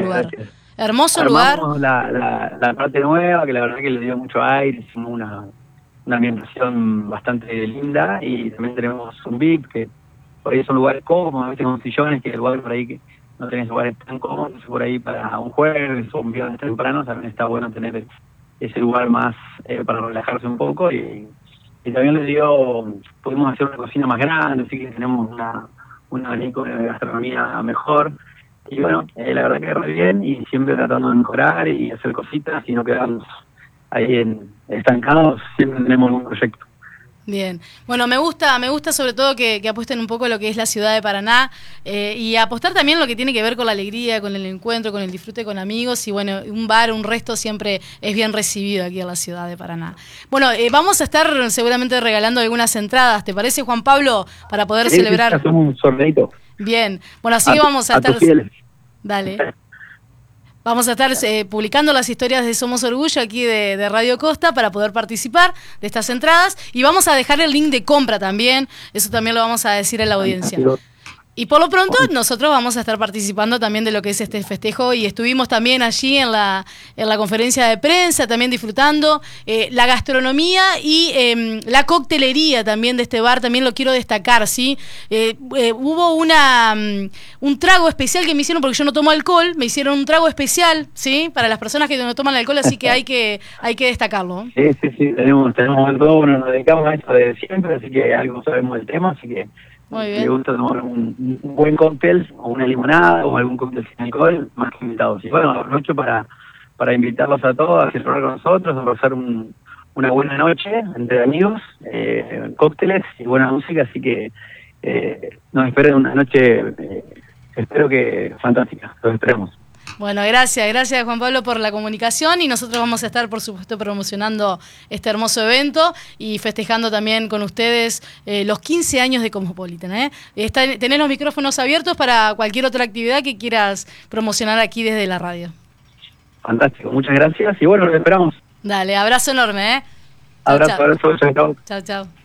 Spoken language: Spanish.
lugar. Gracias. Hermoso Armamos lugar. la parte nueva, que la verdad que le dio mucho aire, hicimos una ambientación bastante linda, y también tenemos un VIP, que por ahí es un lugar cómodo, a veces con sillones, que el lugar por ahí que no tenés lugares tan cómodos, por ahí para un jueves o un viernes temprano, también está bueno tener ese lugar más para relajarse un poco, y también pudimos hacer una cocina más grande, así que tenemos un abanico de gastronomía mejor. Y bueno, la verdad que re bien, y siempre tratando de mejorar y hacer cositas y no quedarnos ahí estancados, siempre tenemos algún proyecto. Bien, bueno, me gusta sobre todo que apuesten un poco a lo que es la ciudad de Paraná, y apostar también lo que tiene que ver con la alegría, con el encuentro, con el disfrute con amigos, y bueno, un bar, un resto siempre es bien recibido aquí en la ciudad de Paraná. Bueno, vamos a estar seguramente regalando algunas entradas, ¿te parece, Juan Pablo? Para poder celebrar. Sí, hacemos un sorteito. Bien, bueno, así que vamos a A estar... tus fieles. Dale. Vamos a estar publicando las historias de Somos Orgullo aquí de Radio Costa para poder participar de estas entradas, y vamos a dejar el link de compra también, eso también lo vamos a decir a la audiencia. Y por lo pronto nosotros vamos a estar participando también de lo que es este festejo, y estuvimos también allí en la conferencia de prensa, también disfrutando la gastronomía y la coctelería también de este bar, también lo quiero destacar, ¿sí? Hubo un trago especial que me hicieron, porque yo no tomo alcohol, me hicieron un trago especial, ¿sí? Para las personas que no toman alcohol, así que hay que destacarlo. Sí, tenemos todo, bueno, nos dedicamos a eso de siempre, así que algo sabemos del tema, así que muy bien. si le gusta tomar un buen cóctel, o una limonada, o algún cóctel sin alcohol, más que invitados. Y bueno, aprovecho para invitarlos a todos a celebrar con nosotros, a pasar una buena noche entre amigos, cócteles y buena música, así que nos esperen una noche, espero que fantástica, los esperemos. Bueno, gracias Juan Pablo por la comunicación, y nosotros vamos a estar, por supuesto, promocionando este hermoso evento y festejando también con ustedes los 15 años de Cosmopolitan. Tenés los micrófonos abiertos para cualquier otra actividad que quieras promocionar aquí desde la radio. Fantástico, muchas gracias, y bueno, los esperamos. Dale, abrazo enorme. Abrazo, chao. Chao.